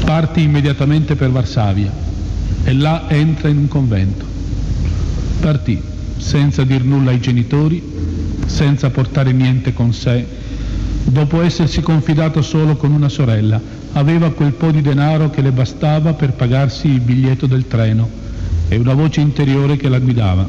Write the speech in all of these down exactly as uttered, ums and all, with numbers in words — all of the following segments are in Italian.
Parte immediatamente per Varsavia e là entra in un convento. Partì senza dir nulla ai genitori, senza portare niente con sé. Dopo essersi confidato solo con una sorella, aveva quel po' di denaro che le bastava per pagarsi il biglietto del treno e una voce interiore che la guidava.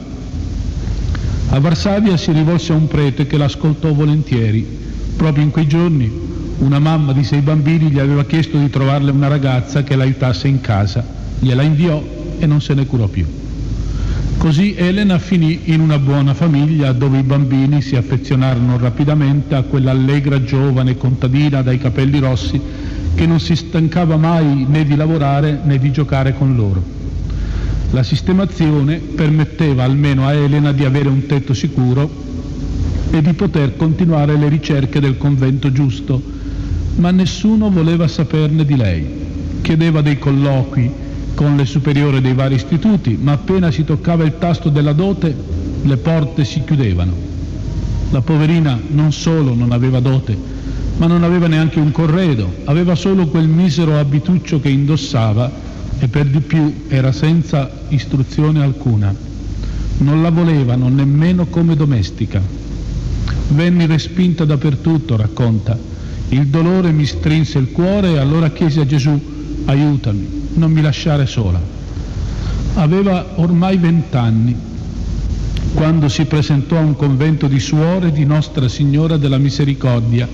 A Varsavia si rivolse a un prete che l'ascoltò volentieri. Proprio in quei giorni una mamma di sei bambini gli aveva chiesto di trovarle una ragazza che l'aiutasse in casa. Gliela inviò e non se ne curò più. Così Elena finì in una buona famiglia dove i bambini si affezionarono rapidamente a quella allegra giovane contadina dai capelli rossi che non si stancava mai né di lavorare né di giocare con loro. La sistemazione permetteva almeno a Elena di avere un tetto sicuro e di poter continuare le ricerche del convento giusto, ma nessuno voleva saperne di lei. Chiedeva dei colloqui con le superiore dei vari istituti, ma appena si toccava il tasto della dote, le porte si chiudevano. La poverina non solo non aveva dote, ma non aveva neanche un corredo, aveva solo quel misero abituccio che indossava e per di più era senza istruzione alcuna. Non la volevano nemmeno come domestica. Venni respinta dappertutto, racconta. Il dolore mi strinse il cuore e allora chiesi a Gesù: aiutami, non mi lasciare sola. Aveva ormai vent'anni quando si presentò a un convento di suore di Nostra Signora della Misericordia.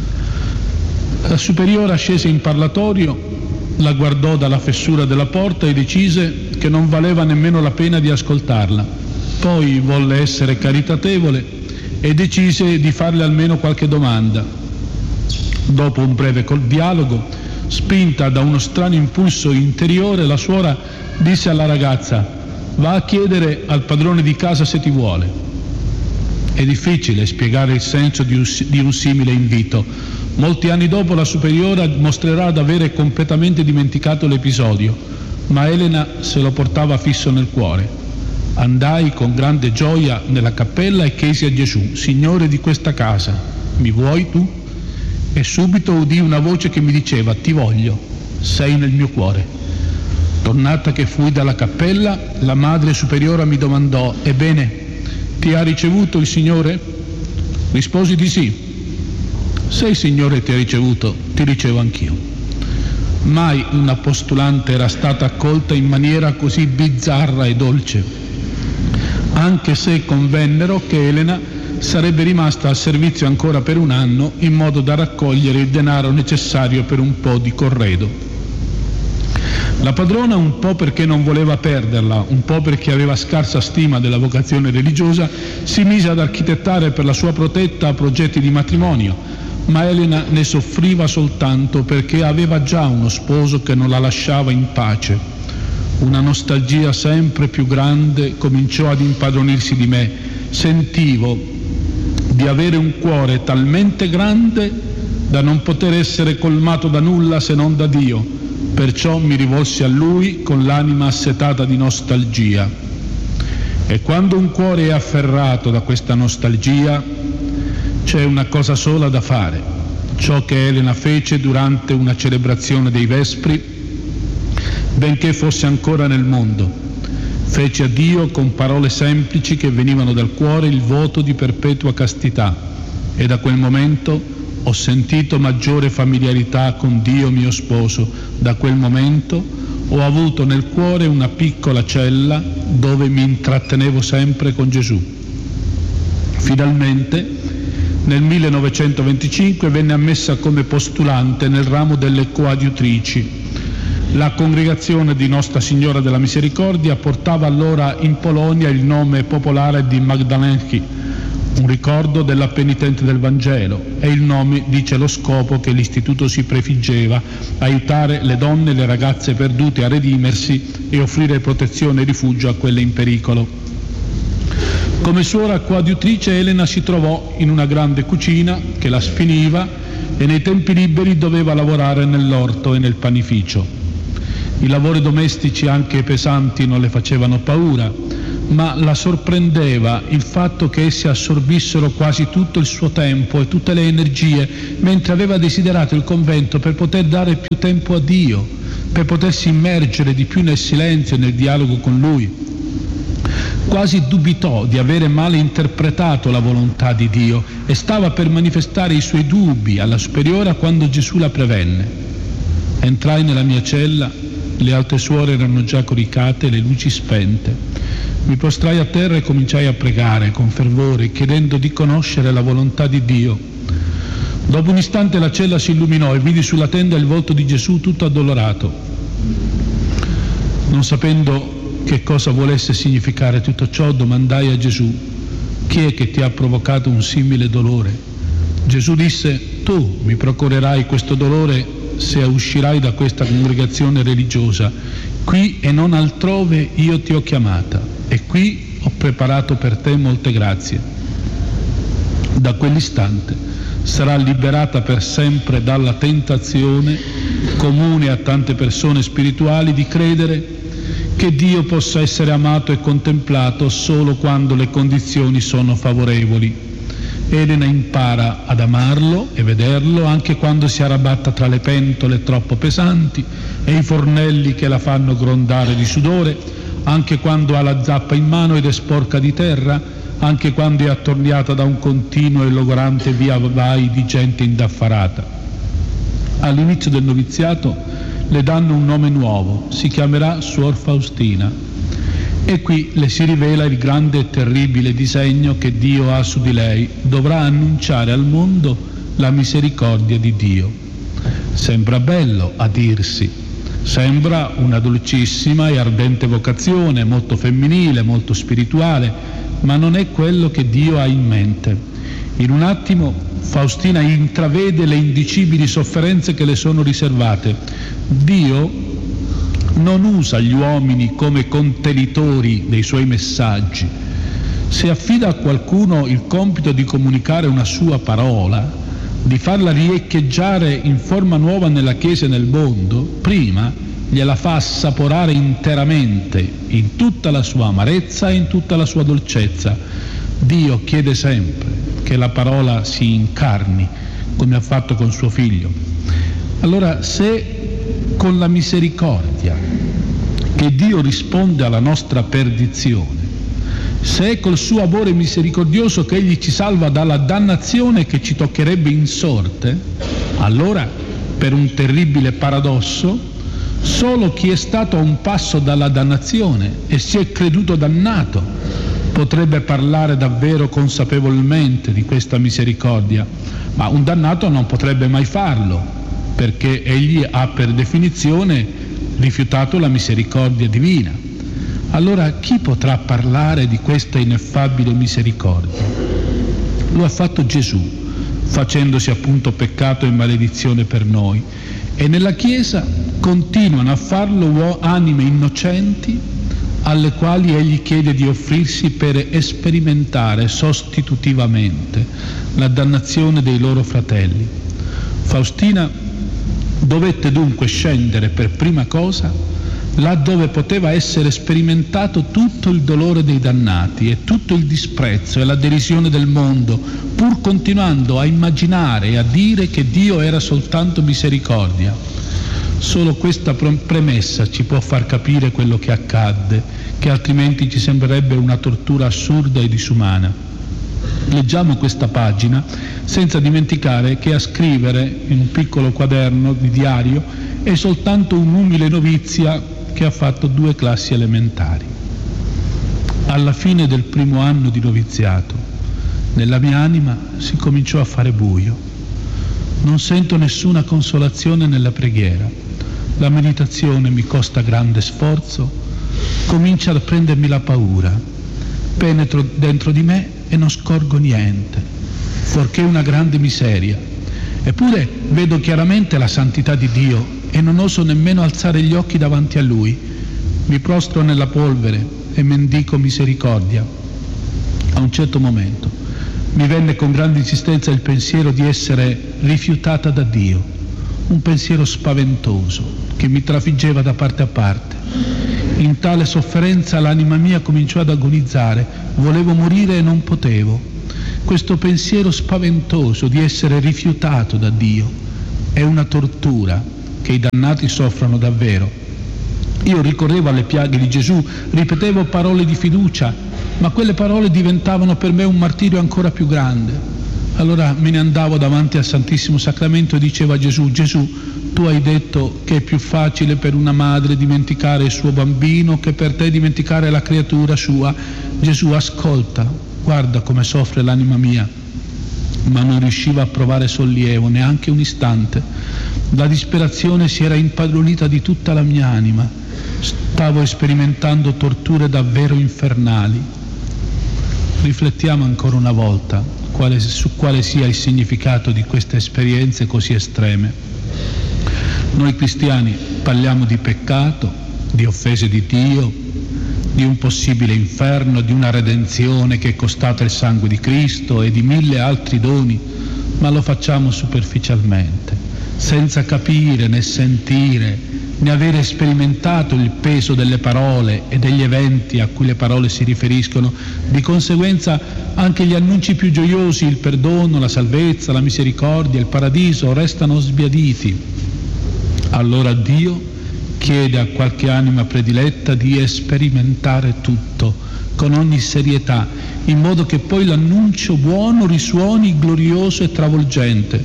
La superiora scese in parlatorio, la guardò dalla fessura della porta e decise che non valeva nemmeno la pena di ascoltarla. Poi volle essere caritatevole e decise di farle almeno qualche domanda. Dopo un breve col dialogo, spinta da uno strano impulso interiore, la suora disse alla ragazza: va a chiedere al padrone di casa se ti vuole. È difficile spiegare il senso di un, di un simile invito. Molti anni dopo la superiora mostrerà di avere completamente dimenticato l'episodio, ma Elena se lo portava fisso nel cuore. Andai con grande gioia nella cappella e chiesi a Gesù: Signore di questa casa, mi vuoi tu? E subito udì una voce che mi diceva: ti voglio, sei nel mio cuore. Tornata che fui dalla cappella, la madre superiora mi domandò: ebbene, ti ha ricevuto il Signore? Risposi di sì. Se il Signore ti ha ricevuto, ti ricevo anch'io. Mai una postulante era stata accolta in maniera così bizzarra e dolce, anche se convennero che Elena sarebbe rimasta al servizio ancora per un anno in modo da raccogliere il denaro necessario per un po' di corredo. La padrona, un po' perché non voleva perderla, un po' perché aveva scarsa stima della vocazione religiosa, si mise ad architettare per la sua protetta progetti di matrimonio, ma Elena ne soffriva soltanto perché aveva già uno sposo che non la lasciava in pace. Una nostalgia sempre più grande cominciò ad impadronirsi di me. Sentivo di avere un cuore talmente grande da non poter essere colmato da nulla se non da Dio, perciò mi rivolsi a Lui con l'anima assetata di nostalgia. E quando un cuore è afferrato da questa nostalgia, c'è una cosa sola da fare, ciò che Elena fece durante una celebrazione dei Vespri, benché fosse ancora nel mondo. Fece a Dio con parole semplici che venivano dal cuore il voto di perpetua castità e da quel momento ho sentito maggiore familiarità con Dio mio sposo. Da quel momento ho avuto nel cuore una piccola cella dove mi intrattenevo sempre con Gesù. Finalmente nel millenovecentoventicinque venne ammessa come postulante nel ramo delle coadiutrici. La congregazione di Nostra Signora della Misericordia portava allora in Polonia il nome popolare di Magdalenki, un ricordo della penitente del Vangelo, e il nome dice lo scopo che l'istituto si prefiggeva: aiutare le donne e le ragazze perdute a redimersi e offrire protezione e rifugio a quelle in pericolo. Come suora coadiutrice Elena si trovò in una grande cucina che la sfiniva e nei tempi liberi doveva lavorare nell'orto e nel panificio. I lavori domestici, anche pesanti, non le facevano paura, ma la sorprendeva il fatto che esse assorbissero quasi tutto il suo tempo e tutte le energie, mentre aveva desiderato il convento per poter dare più tempo a Dio, per potersi immergere di più nel silenzio e nel dialogo con Lui. Quasi dubitò di avere male interpretato la volontà di Dio e stava per manifestare i suoi dubbi alla superiora quando Gesù la prevenne. Entrai nella mia cella, le altre suore erano già coricate e le luci spente. Mi postrai a terra e cominciai a pregare con fervore, chiedendo di conoscere la volontà di Dio. Dopo un istante la cella si illuminò e vidi sulla tenda il volto di Gesù tutto addolorato. Non sapendo che cosa volesse significare tutto ciò, domandai a Gesù: chi è che ti ha provocato un simile dolore? Gesù disse: tu mi procurerai questo dolore se uscirai da questa congregazione religiosa. Qui e non altrove io ti ho chiamata e qui ho preparato per te molte grazie. Da quell'istante sarà liberata per sempre dalla tentazione comune a tante persone spirituali di credere che Dio possa essere amato e contemplato solo quando le condizioni sono favorevoli. Elena impara ad amarlo e vederlo anche quando si arrabatta tra le pentole troppo pesanti e i fornelli che la fanno grondare di sudore, anche quando ha la zappa in mano ed è sporca di terra, anche quando è attorniata da un continuo e logorante via vai di gente indaffarata. All'inizio del noviziato le danno un nome nuovo, si chiamerà Suor Faustina, e qui le si rivela il grande e terribile disegno che Dio ha su di lei. Dovrà annunciare al mondo la misericordia di Dio. Sembra bello a dirsi, sembra una dolcissima e ardente vocazione, molto femminile, molto spirituale, ma non è quello che Dio ha in mente. In un attimo Faustina intravede le indicibili sofferenze che le sono riservate. Dio non usa gli uomini come contenitori dei suoi messaggi. Se affida a qualcuno il compito di comunicare una sua parola, di farla riecheggiare in forma nuova nella Chiesa e nel mondo, prima gliela fa assaporare interamente, in tutta la sua amarezza e in tutta la sua dolcezza. Dio chiede sempre che la parola si incarni, come ha fatto con suo figlio. Allora, se con la misericordia che Dio risponde alla nostra perdizione, se è col suo amore misericordioso che Egli ci salva dalla dannazione che ci toccherebbe in sorte, allora, per un terribile paradosso, solo chi è stato a un passo dalla dannazione e si è creduto dannato potrebbe parlare davvero consapevolmente di questa misericordia, ma un dannato non potrebbe mai farlo, perché egli ha per definizione rifiutato la misericordia divina. Allora chi potrà parlare di questa ineffabile misericordia? Lo ha fatto Gesù, facendosi appunto peccato e maledizione per noi, e nella Chiesa continuano a farlo anime innocenti alle quali egli chiede di offrirsi per sperimentare sostitutivamente la dannazione dei loro fratelli. Faustina dovette dunque scendere per prima cosa là dove poteva essere sperimentato tutto il dolore dei dannati e tutto il disprezzo e la derisione del mondo, pur continuando a immaginare e a dire che Dio era soltanto misericordia. Solo questa premessa ci può far capire quello che accadde, che altrimenti ci sembrerebbe una tortura assurda e disumana. Leggiamo questa pagina senza dimenticare che a scrivere in un piccolo quaderno di diario è soltanto un'umile novizia che ha fatto due classi elementari. Alla fine del primo anno di noviziato, nella mia anima si cominciò a fare buio. Non sento nessuna consolazione nella preghiera. La meditazione mi costa grande sforzo, comincia a prendermi la paura. Penetro dentro di me e non scorgo niente, fuorché una grande miseria. Eppure vedo chiaramente la santità di Dio e non oso nemmeno alzare gli occhi davanti a Lui. Mi prostro nella polvere e mendico misericordia. A un certo momento mi venne con grande insistenza il pensiero di essere rifiutata da Dio, un pensiero spaventoso che mi trafiggeva da parte a parte. In tale sofferenza l'anima mia cominciò ad agonizzare, volevo morire e non potevo. Questo pensiero spaventoso di essere rifiutato da Dio è una tortura che i dannati soffrono davvero. Io ricorrevo alle piaghe di Gesù, ripetevo parole di fiducia, ma quelle parole diventavano per me un martirio ancora più grande. Allora me ne andavo davanti al Santissimo Sacramento e dicevo a Gesù: Gesù, tu hai detto che è più facile per una madre dimenticare il suo bambino che per te dimenticare la creatura sua. Gesù, ascolta, guarda come soffre l'anima mia. Ma non riuscivo a provare sollievo neanche un istante. La disperazione si era impadronita di tutta la mia anima. Stavo sperimentando torture davvero infernali. Riflettiamo ancora una volta quale, su quale sia il significato di queste esperienze così estreme. Noi cristiani parliamo di peccato, di offese di Dio, di un possibile inferno, di una redenzione che è costata il sangue di Cristo e di mille altri doni, ma lo facciamo superficialmente, senza capire né sentire né avere sperimentato il peso delle parole e degli eventi a cui le parole si riferiscono. Di conseguenza anche gli annunci più gioiosi, il perdono, la salvezza, la misericordia, il paradiso, restano sbiaditi. Allora Dio chiede a qualche anima prediletta di sperimentare tutto con ogni serietà, in modo che poi l'annuncio buono risuoni glorioso e travolgente.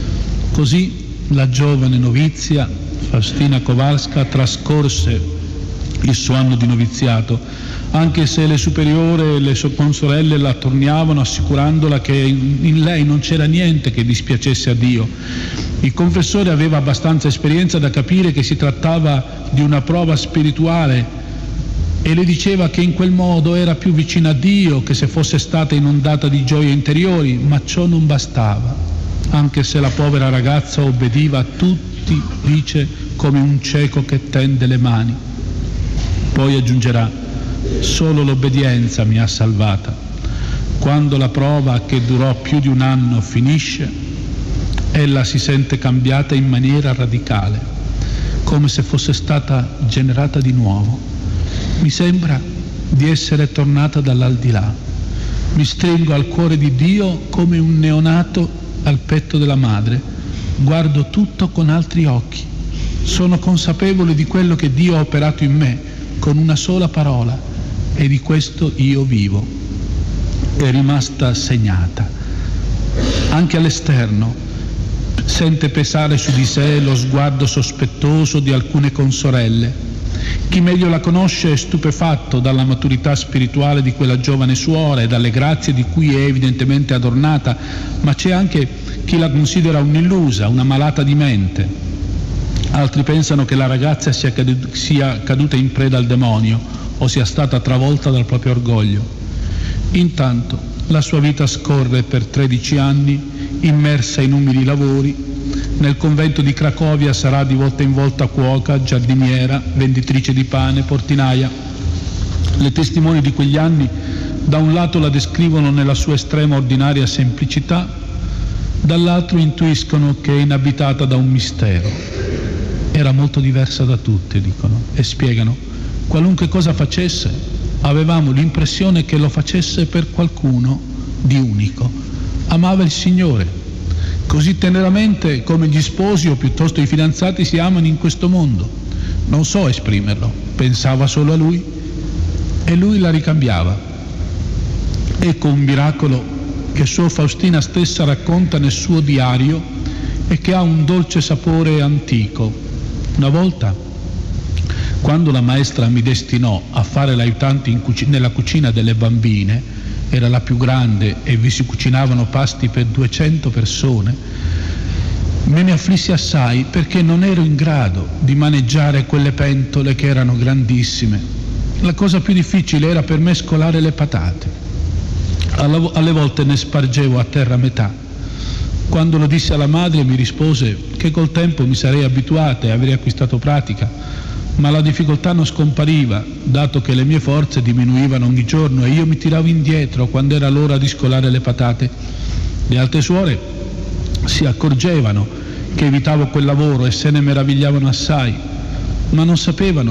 Così la giovane novizia Faustina Kowalska trascorse il suo anno di noviziato, anche se le superiore e le sue consorelle la attorniavano assicurandola che in lei non c'era niente che dispiacesse a Dio. Il confessore aveva abbastanza esperienza da capire che si trattava di una prova spirituale e le diceva che in quel modo era più vicina a Dio che se fosse stata inondata di gioie interiori, ma ciò non bastava, anche se la povera ragazza obbediva a tutti, dice, come un cieco che tende le mani. Poi aggiungerà: solo l'obbedienza mi ha salvata. Quando la prova, che durò più di un anno, finisce, ella si sente cambiata in maniera radicale, come se fosse stata generata di nuovo. Mi sembra di essere tornata dall'aldilà. Mi stringo al cuore di Dio come un neonato al petto della madre. Guardo tutto con altri occhi. Sono consapevole di quello che Dio ha operato in me con una sola parola, e di questo io vivo. È rimasta segnata. Anche all'esterno sente pesare su di sé lo sguardo sospettoso di alcune consorelle. Chi meglio la conosce è stupefatto dalla maturità spirituale di quella giovane suora e dalle grazie di cui è evidentemente adornata, ma c'è anche chi la considera un'illusa, una malata di mente. Altri pensano che la ragazza sia caduta, sia caduta in preda al demonio o sia stata travolta dal proprio orgoglio. Intanto la sua vita scorre per tredici anni immersa in umili lavori. Nel convento di Cracovia sarà di volta in volta cuoca, giardiniera, venditrice di pane, portinaia. Le testimoni di quegli anni da un lato la descrivono nella sua estrema ordinaria semplicità, dall'altro intuiscono che è inabitata da un mistero. Era molto diversa da tutte, dicono, e spiegano: qualunque cosa facesse avevamo l'impressione che lo facesse per qualcuno di unico. Amava il Signore così teneramente come gli sposi o piuttosto i fidanzati si amano in questo mondo. Non so esprimerlo, pensava solo a Lui e Lui la ricambiava. Ecco un miracolo che Suor Faustina stessa racconta nel suo diario e che ha un dolce sapore antico. Una volta, quando la maestra mi destinò a fare l'aiutante in cuc- nella cucina delle bambine, era la più grande e vi si cucinavano pasti per duecento persone, me ne afflissi assai perché non ero in grado di maneggiare quelle pentole che erano grandissime. La cosa più difficile era per me scolare le patate. Alla, alle volte ne spargevo a terra metà. Quando lo dissi alla madre mi rispose che col tempo mi sarei abituata e avrei acquistato pratica, ma la difficoltà non scompariva, dato che le mie forze diminuivano ogni giorno e io mi tiravo indietro quando era l'ora di scolare le patate. Le altre suore si accorgevano che evitavo quel lavoro e se ne meravigliavano assai, ma non sapevano che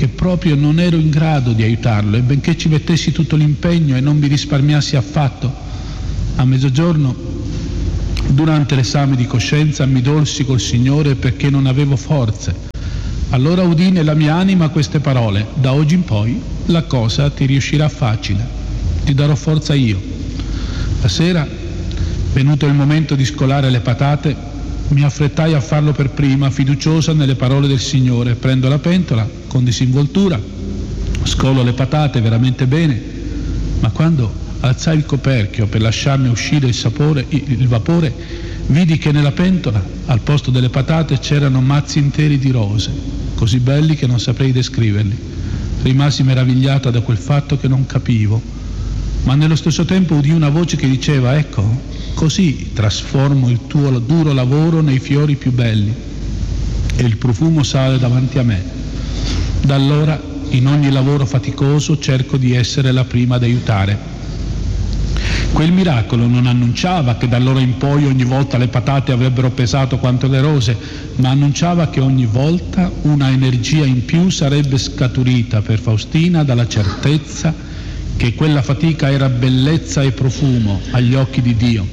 che proprio non ero in grado di aiutarlo, e benché ci mettessi tutto l'impegno e non mi risparmiassi affatto, a mezzogiorno, durante l'esame di coscienza, mi dolsi col Signore perché non avevo forze. Allora udì nella mia anima queste parole: da oggi in poi la cosa ti riuscirà facile, ti darò forza io. La sera, venuto il momento di scolare le patate, mi affrettai a farlo per prima, fiduciosa nelle parole del Signore. Prendo la pentola con disinvoltura, scolo le patate veramente bene, ma quando alzai il coperchio per lasciarne uscire il sapore, il vapore, vidi che nella pentola, al posto delle patate, c'erano mazzi interi di rose, così belli che non saprei descriverli. Rimasi meravigliata da quel fatto che non capivo, ma nello stesso tempo udì una voce che diceva: ecco, così trasformo il tuo duro lavoro nei fiori più belli. E il profumo sale davanti a me. Da allora, in ogni lavoro faticoso, cerco di essere la prima ad aiutare. Quel miracolo non annunciava che da allora in poi ogni volta le patate avrebbero pesato quanto le rose, ma annunciava che ogni volta una energia in più sarebbe scaturita per Faustina dalla certezza che quella fatica era bellezza e profumo agli occhi di Dio.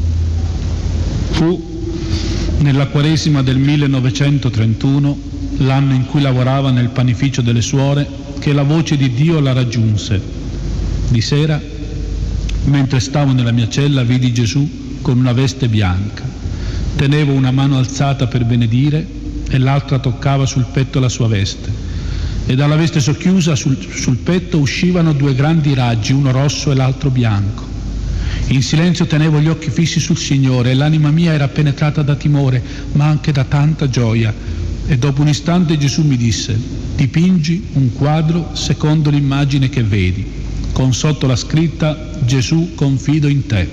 Fu nella Quaresima del millenovecentotrentuno, l'anno in cui lavorava nel panificio delle suore, che la voce di Dio la raggiunse. Di sera, mentre stavo nella mia cella, vidi Gesù con una veste bianca. Tenevo una mano alzata per benedire e l'altra toccava sul petto la sua veste. E dalla veste socchiusa sul, sul petto uscivano due grandi raggi, uno rosso e l'altro bianco. In silenzio tenevo gli occhi fissi sul Signore e l'anima mia era penetrata da timore, ma anche da tanta gioia. E dopo un istante Gesù mi disse: dipingi un quadro secondo l'immagine che vedi, con sotto la scritta: Gesù, confido in te.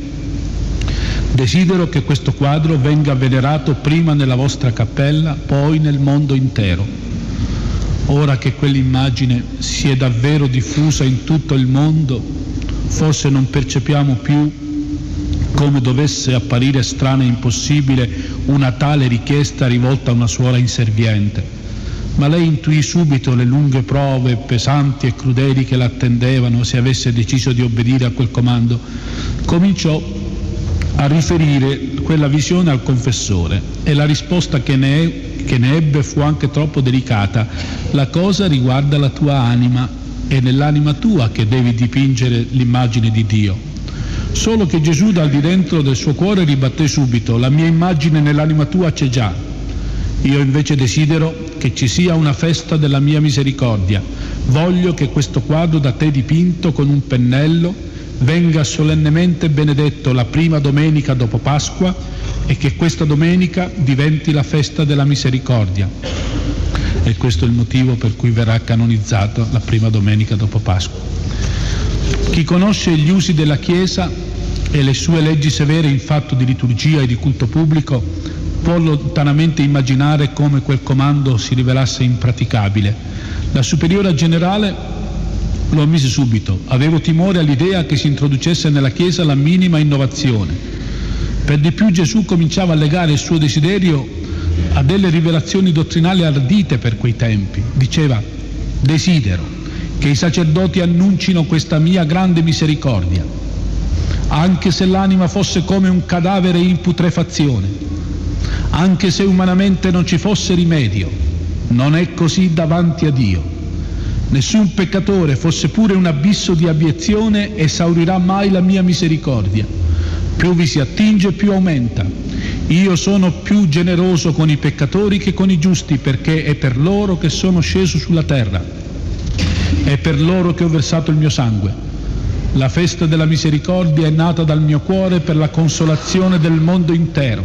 Desidero che questo quadro venga venerato prima nella vostra cappella, poi nel mondo intero. Ora che quell'immagine si è davvero diffusa in tutto il mondo, forse non percepiamo più come dovesse apparire strana e impossibile una tale richiesta rivolta a una suora inserviente. Ma lei intuì subito le lunghe prove pesanti e crudeli che l'attendevano se avesse deciso di obbedire a quel comando. Cominciò a riferire quella visione al confessore e la risposta che ne, che ne ebbe fu anche troppo delicata. La cosa riguarda la tua anima, è nell'anima tua che devi dipingere l'immagine di Dio. Solo che Gesù dal di dentro del suo cuore ribatté subito: la mia immagine nell'anima tua c'è già. Io invece desidero che ci sia una festa della mia misericordia. Voglio che questo quadro da te dipinto con un pennello venga solennemente benedetto la prima domenica dopo Pasqua e che questa domenica diventi la festa della misericordia. E questo è il motivo per cui verrà canonizzato la prima domenica dopo Pasqua. Chi conosce gli usi della Chiesa e le sue leggi severe in fatto di liturgia e di culto pubblico può lontanamente immaginare come quel comando si rivelasse impraticabile. La superiora generale lo ammise subito: avevo timore all'idea che si introducesse nella Chiesa la minima innovazione. Per di più Gesù cominciava a legare il suo desiderio a delle rivelazioni dottrinali ardite per quei tempi. Diceva: desidero che i sacerdoti annuncino questa mia grande misericordia, anche se l'anima fosse come un cadavere in putrefazione, anche se umanamente non ci fosse rimedio. Non è così davanti a Dio. Nessun peccatore, fosse pure un abisso di abiezione, esaurirà mai la mia misericordia. Più vi si attinge, più aumenta. Io sono più generoso con i peccatori che con i giusti, perché è per loro che sono sceso sulla terra. È per loro che ho versato il mio sangue. La festa della misericordia è nata dal mio cuore per la consolazione del mondo intero.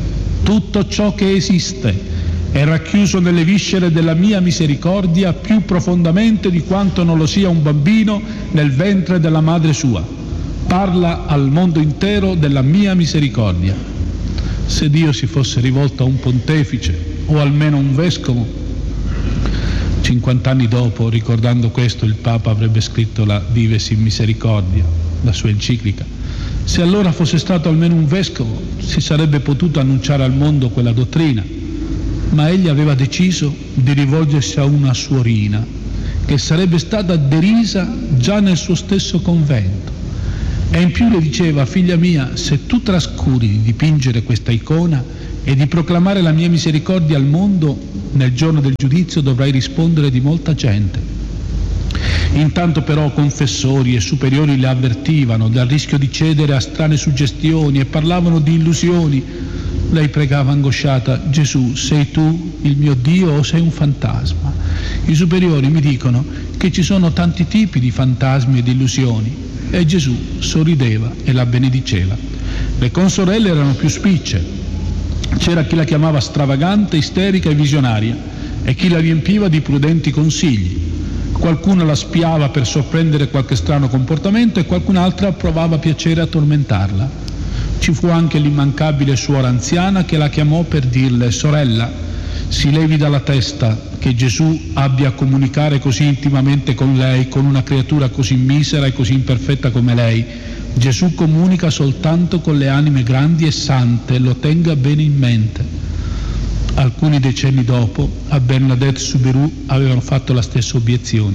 Tutto ciò che esiste è racchiuso nelle viscere della mia misericordia più profondamente di quanto non lo sia un bambino nel ventre della madre sua. Parla al mondo intero della mia misericordia. Se Dio si fosse rivolto a un pontefice o almeno a un vescovo, cinquant'anni dopo, ricordando questo, il Papa avrebbe scritto la Dives in Misericordia, la sua enciclica. Se allora fosse stato almeno un vescovo, si sarebbe potuto annunciare al mondo quella dottrina, ma egli aveva deciso di rivolgersi a una suorina che sarebbe stata derisa già nel suo stesso convento. E in più le diceva: figlia mia, se tu trascuri di dipingere questa icona e di proclamare la mia misericordia al mondo, nel giorno del giudizio dovrai rispondere di molta gente. Intanto però confessori e superiori le avvertivano dal rischio di cedere a strane suggestioni e parlavano di illusioni. Lei pregava angosciata: Gesù, sei tu il mio Dio o sei un fantasma? I superiori mi dicono che ci sono tanti tipi di fantasmi e di illusioni. E Gesù sorrideva e la benediceva. Le consorelle erano più spicce. C'era chi la chiamava stravagante, isterica e visionaria, e chi la riempiva di prudenti consigli. Qualcuno la spiava per sorprendere qualche strano comportamento e qualcun'altra provava piacere a tormentarla. Ci fu anche l'immancabile suora anziana che la chiamò per dirle: sorella, si levi dalla testa che Gesù abbia a comunicare così intimamente con lei, con una creatura così misera e così imperfetta come lei. Gesù comunica soltanto con le anime grandi e sante, lo tenga bene in mente. Alcuni decenni dopo a Bernadette Soubirous avevano fatto la stessa obiezione.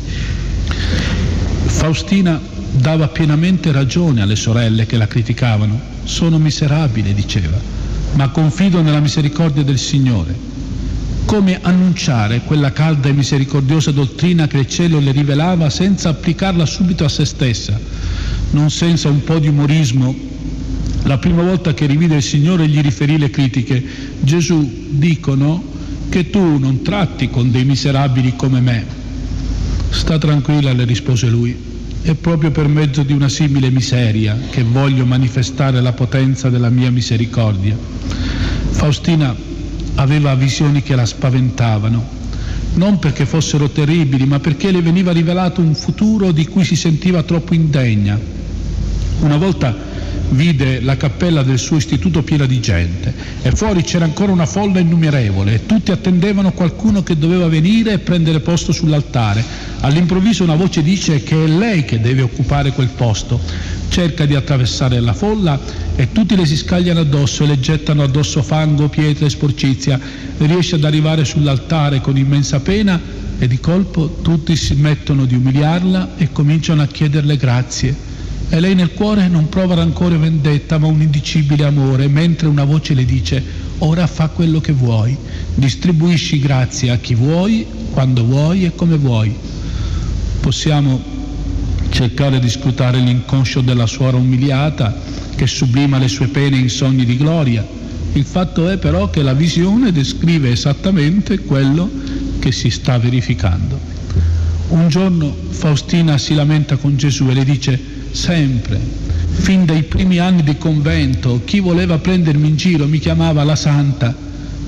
Faustina dava pienamente ragione alle sorelle che la criticavano. Sono miserabile, diceva, ma confido nella misericordia del Signore. Come annunciare quella calda e misericordiosa dottrina che il cielo le rivelava senza applicarla subito a se stessa? Non senza un po' di umorismo, la prima volta che rivide il Signore gli riferì le critiche: Gesù, dicono che tu non tratti con dei miserabili come me. Sta tranquilla, le rispose lui, è proprio per mezzo di una simile miseria che voglio manifestare la potenza della mia misericordia. Faustina aveva visioni che la spaventavano, non perché fossero terribili, ma perché le veniva rivelato un futuro di cui si sentiva troppo indegna. Una volta vide la cappella del suo istituto piena di gente e fuori c'era ancora una folla innumerevole e tutti attendevano qualcuno che doveva venire e prendere posto sull'altare. All'improvviso una voce dice che è lei che deve occupare quel posto. Cerca di attraversare la folla e tutti le si scagliano addosso e le gettano addosso fango, pietre e sporcizia. Riesce ad arrivare sull'altare con immensa pena e di colpo tutti si mettono di umiliarla e cominciano a chiederle grazie. E lei nel cuore non prova rancore o vendetta, ma un indicibile amore, mentre una voce le dice: ora fa quello che vuoi, distribuisci grazie a chi vuoi, quando vuoi e come vuoi. Possiamo cercare di scrutare l'inconscio della suora umiliata che sublima le sue pene in sogni di gloria. Il fatto è però che la visione descrive esattamente quello che si sta verificando. Un giorno Faustina si lamenta con Gesù e le dice: sempre, fin dai primi anni di convento, chi voleva prendermi in giro mi chiamava la santa.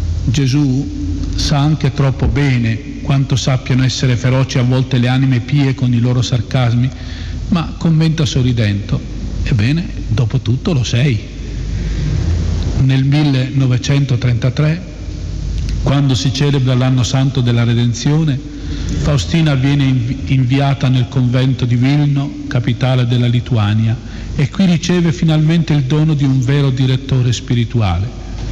Gesù sa anche troppo bene quanto sappiano essere feroci a volte le anime pie con i loro sarcasmi, ma commenta sorridendo: ebbene, dopo tutto lo sei. Nel millenovecentotrentatré, quando si celebra l'anno santo della Redenzione, Faustina viene inviata nel convento di Vilno, capitale della Lituania, e qui riceve finalmente il dono di un vero direttore spirituale.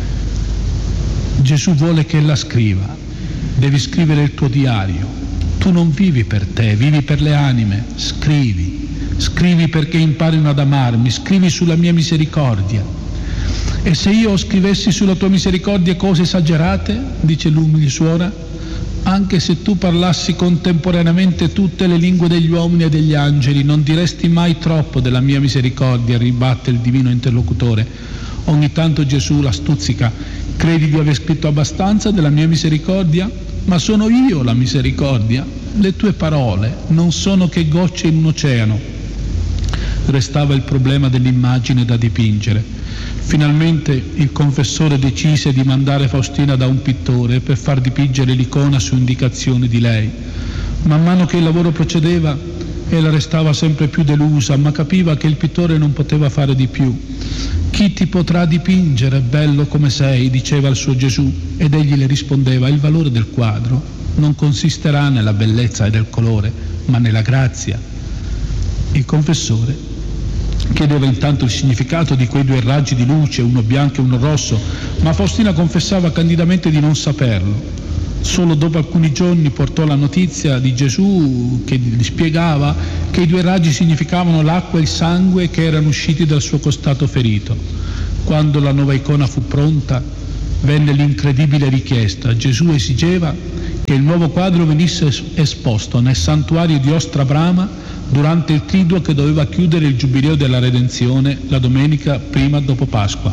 Gesù vuole che la scriva. Devi scrivere il tuo diario. Tu non vivi per te, vivi per le anime. Scrivi. Scrivi perché imparino ad amarmi. Scrivi sulla mia misericordia. E se io scrivessi sulla tua misericordia cose esagerate, dice l'umile suora, anche se tu parlassi contemporaneamente tutte le lingue degli uomini e degli angeli, non diresti mai troppo della mia misericordia, ribatte il divino interlocutore. Ogni tanto Gesù la stuzzica: credi di aver scritto abbastanza della mia misericordia? Ma sono io la misericordia. Le tue parole non sono che gocce in un oceano. Restava il problema dell'immagine da dipingere. Finalmente il confessore decise di mandare Faustina da un pittore per far dipingere l'icona su indicazione di lei. Man mano che il lavoro procedeva, ella restava sempre più delusa, ma capiva che il pittore non poteva fare di più. Chi ti potrà dipingere, bello come sei, diceva il suo Gesù, ed egli le rispondeva: il valore del quadro non consisterà nella bellezza e nel colore, ma nella grazia. Il confessore chiedeva intanto il significato di quei due raggi di luce, uno bianco e uno rosso, ma Faustina confessava candidamente di non saperlo. Solo dopo alcuni giorni portò la notizia di Gesù che gli spiegava che i due raggi significavano l'acqua e il sangue che erano usciti dal suo costato ferito. Quando la nuova icona fu pronta, venne l'incredibile richiesta. Gesù esigeva che il nuovo quadro venisse esposto nel santuario di Ostra Brama durante il triduo che doveva chiudere il Giubileo della Redenzione la domenica prima dopo Pasqua,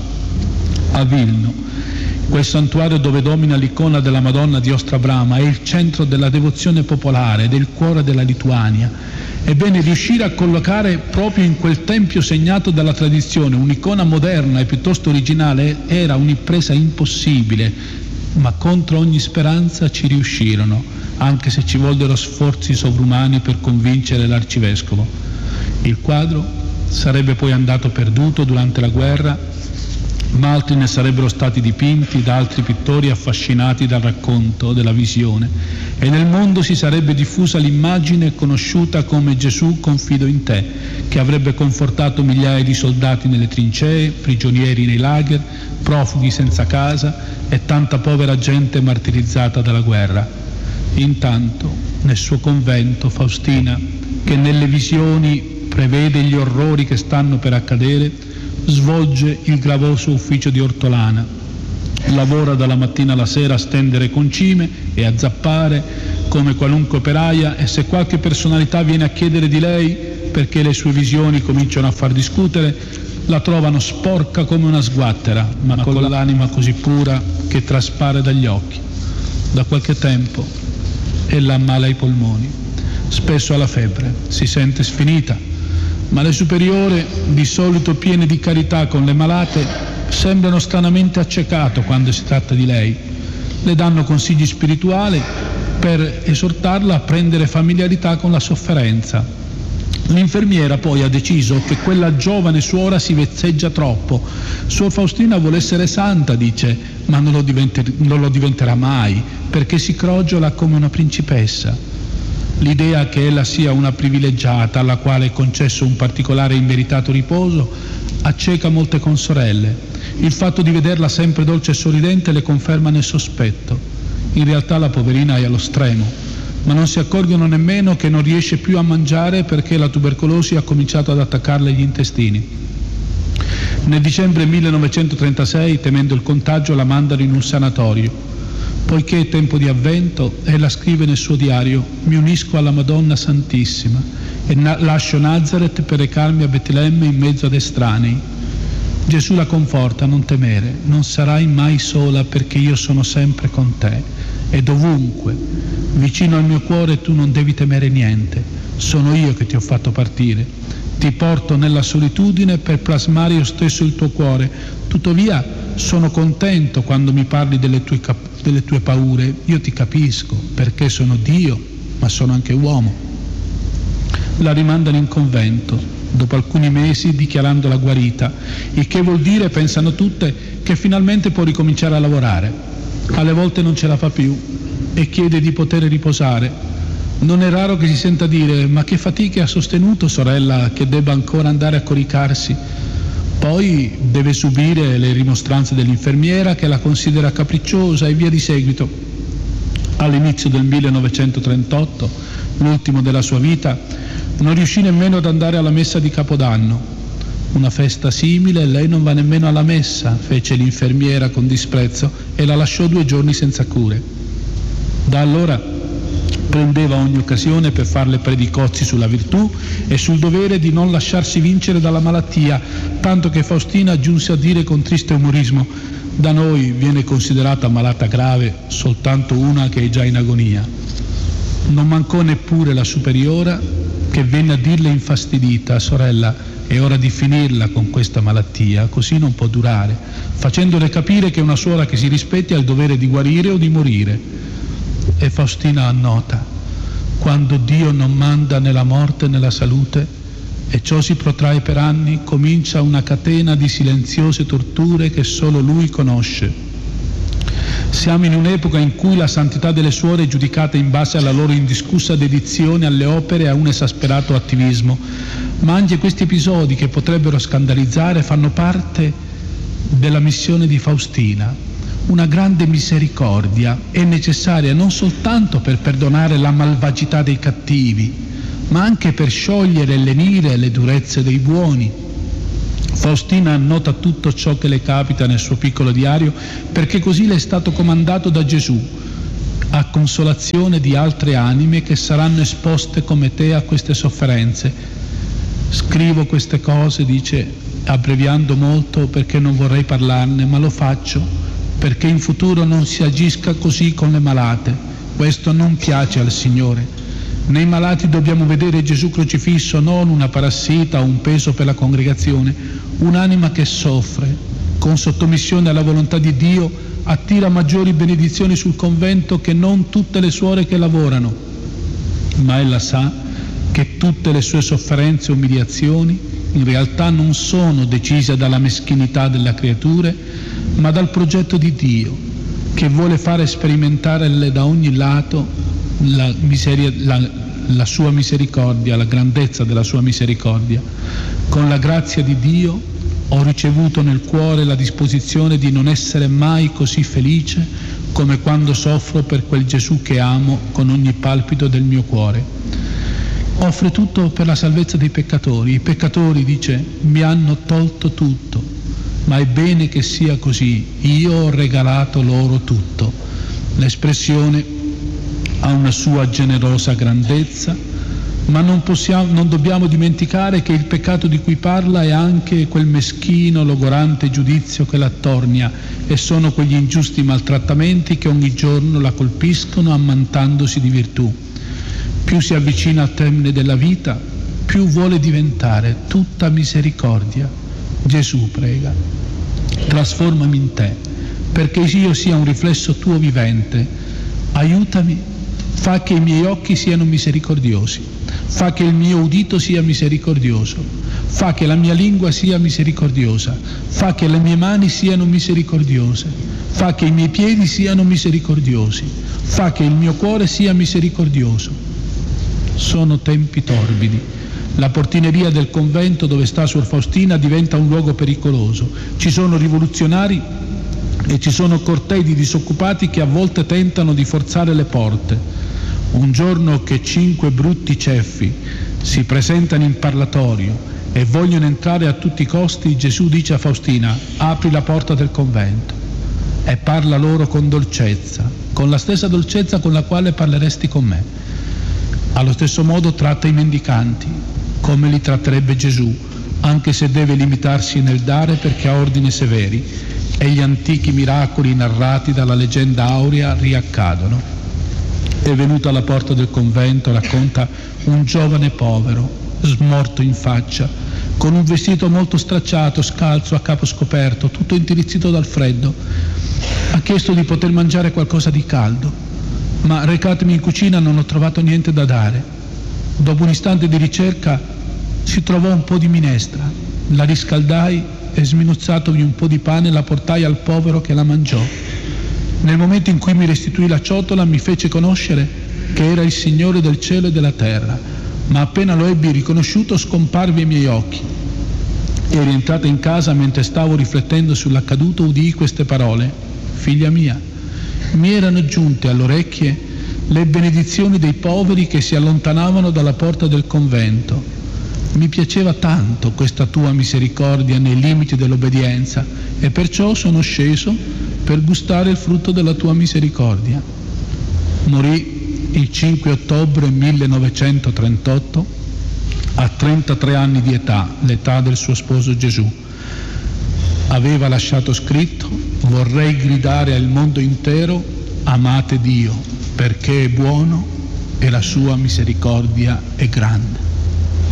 a Vilno. Quel santuario dove domina l'icona della Madonna di Ostra Brama è il centro della devozione popolare, del cuore della Lituania. Ebbene, riuscire a collocare proprio in quel tempio segnato dalla tradizione un'icona moderna e piuttosto originale era un'impresa impossibile, ma contro ogni speranza ci riuscirono, anche se ci vollero sforzi sovrumani per convincere l'arcivescovo. Il quadro sarebbe poi andato perduto durante la guerra, ma altri ne sarebbero stati dipinti da altri pittori affascinati dal racconto della visione, e nel mondo si sarebbe diffusa l'immagine conosciuta come Gesù confido in te, che avrebbe confortato migliaia di soldati nelle trincee, prigionieri nei lager, profughi senza casa e tanta povera gente martirizzata dalla guerra. Intanto, nel suo convento, Faustina, che nelle visioni prevede gli orrori che stanno per accadere, svolge il gravoso ufficio di ortolana, lavora dalla mattina alla sera a stendere concime e a zappare come qualunque operaia, e se qualche personalità viene a chiedere di lei perché le sue visioni cominciano a far discutere, la trovano sporca come una sguattera, ma con l'anima così pura che traspare dagli occhi. Da qualche tempo ella ammala i polmoni, spesso ha la febbre, si sente sfinita, ma le superiore, di solito piene di carità con le malate, sembrano stranamente accecate quando si tratta di lei. Le danno consigli spirituali per esortarla a prendere familiarità con la sofferenza. L'infermiera poi ha deciso che quella giovane suora si vezzeggia troppo. Suor Faustina vuole essere santa, dice, ma non lo, diventer- non lo diventerà mai, perché si crogiola come una principessa. L'idea che ella sia una privilegiata alla quale è concesso un particolare immeritato riposo acceca molte consorelle. Il fatto di vederla sempre dolce e sorridente le conferma nel sospetto. In realtà la poverina è allo stremo, ma non si accorgono nemmeno che non riesce più a mangiare perché la tubercolosi ha cominciato ad attaccarle gli intestini. Nel dicembre millenovecentotrentasei, temendo il contagio, la mandano in un sanatorio. Poiché è tempo di avvento, ella scrive nel suo diario: mi unisco alla Madonna Santissima e na- lascio Nazareth per recarmi a Betlemme in mezzo ad estranei. Gesù la conforta: non temere, non sarai mai sola perché io sono sempre con te e dovunque, vicino al mio cuore, tu non devi temere niente, sono io che ti ho fatto partire, ti porto nella solitudine per plasmare io stesso il tuo cuore, tuttavia sono contento quando mi parli delle tue, cap- delle tue paure, io ti capisco perché sono Dio, ma sono anche uomo. La rimandano in convento dopo alcuni mesi dichiarandola guarita, il che vuol dire, pensano tutte, che finalmente può ricominciare a lavorare. Alle volte non ce la fa più e chiede di poter riposare. Non è raro che si senta dire: ma che fatiche ha sostenuto, sorella, che debba ancora andare a coricarsi? Poi deve subire le rimostranze dell'infermiera che la considera capricciosa e via di seguito. All'inizio del millenovecentotrentotto, l'ultimo della sua vita, non riuscì nemmeno ad andare alla messa di Capodanno. Una festa simile e lei non va nemmeno alla messa, fece l'infermiera con disprezzo e la lasciò due giorni senza cure. Da allora prendeva ogni occasione per farle predicozzi sulla virtù e sul dovere di non lasciarsi vincere dalla malattia, tanto che Faustina giunse a dire con triste umorismo: da noi viene considerata malata grave soltanto una che è già in agonia. Non mancò neppure la superiora che venne a dirle infastidita: sorella, è ora di finirla con questa malattia, così non può durare, facendole capire che una suora che si rispetti ha il dovere di guarire o di morire. E Faustina annota: quando Dio non manda né la morte né la salute, e ciò si protrae per anni, comincia una catena di silenziose torture che solo Lui conosce. Siamo in un'epoca in cui la santità delle suore è giudicata in base alla loro indiscussa dedizione alle opere e a un esasperato attivismo, ma anche questi episodi, che potrebbero scandalizzare, fanno parte della missione di Faustina, Una grande misericordia è necessaria non soltanto per perdonare la malvagità dei cattivi, ma anche per sciogliere e lenire le durezze dei buoni. Faustina annota tutto ciò che le capita nel suo piccolo diario perché così le è stato comandato da Gesù, a consolazione di altre anime che saranno esposte come te a queste sofferenze. Scrivo queste cose, dice, abbreviando molto perché non vorrei parlarne, ma lo faccio perché in futuro non si agisca così con le malate. Questo non piace al Signore. Nei malati dobbiamo vedere Gesù crocifisso, non una parassita o un peso per la congregazione. Un'anima che soffre, con sottomissione alla volontà di Dio, attira maggiori benedizioni sul convento che non tutte le suore che lavorano. Ma ella sa che tutte le sue sofferenze e umiliazioni in realtà non sono decise dalla meschinità delle creature, ma dal progetto di Dio, che vuole fare sperimentare da ogni lato la, miseria, la, la sua misericordia, la grandezza della sua misericordia. Con la grazia di Dio ho ricevuto nel cuore la disposizione di non essere mai così felice come quando soffro per quel Gesù che amo con ogni palpito del mio cuore. Offre tutto per la salvezza dei peccatori. I peccatori, dice, mi hanno tolto tutto, ma è bene che sia così. Io ho regalato loro tutto. L'espressione ha una sua generosa grandezza, ma non possiamo, non dobbiamo dimenticare che il peccato di cui parla è anche quel meschino, logorante giudizio che l'attornia, e sono quegli ingiusti maltrattamenti che ogni giorno la colpiscono ammantandosi di virtù. Più si avvicina al termine della vita, più vuole diventare tutta misericordia. Gesù prega: trasformami in te, perché io sia un riflesso tuo vivente. Aiutami, fa che i miei occhi siano misericordiosi, fa che il mio udito sia misericordioso, fa che la mia lingua sia misericordiosa, fa che le mie mani siano misericordiose, fa che i miei piedi siano misericordiosi, fa che il mio cuore sia misericordioso. Sono tempi torbidi. La portineria del convento dove sta Suor Faustina diventa un luogo pericoloso. Ci sono rivoluzionari e ci sono cortei di disoccupati che a volte tentano di forzare le porte. Un giorno che cinque brutti ceffi si presentano in parlatorio e vogliono entrare a tutti i costi, Gesù dice a Faustina: apri la porta del convento, e parla loro con dolcezza, con la stessa dolcezza con la quale parleresti con me. Allo stesso modo tratta i mendicanti come li tratterebbe Gesù, anche se deve limitarsi nel dare perché ha ordini severi, e gli antichi miracoli narrati dalla leggenda aurea riaccadono. È venuto alla porta del convento, racconta, un giovane povero, smorto in faccia, con un vestito molto stracciato, scalzo, a capo scoperto, tutto intirizzito dal freddo. Ha chiesto di poter mangiare qualcosa di caldo, ma recatemi in cucina non ho trovato niente da dare. Dopo un istante di ricerca si trovò un po' di minestra, la riscaldai e, sminuzzatovi un po' di pane, la portai al povero che la mangiò. Nel momento in cui mi restituì la ciotola mi fece conoscere che era il Signore del cielo e della terra, ma appena lo ebbi riconosciuto scomparve ai miei occhi. E rientrata in casa, mentre stavo riflettendo sull'accaduto, udii queste parole: figlia mia, mi erano giunte alle orecchie le benedizioni dei poveri che si allontanavano dalla porta del convento. Mi piaceva tanto questa tua misericordia nei limiti dell'obbedienza, e perciò sono sceso per gustare il frutto della tua misericordia. Morì il cinque ottobre millenovecentotrentotto, a trentatré anni di età, l'età del suo sposo Gesù. Aveva lasciato scritto: vorrei gridare al mondo intero: amate Dio, perché è buono e la sua misericordia è grande.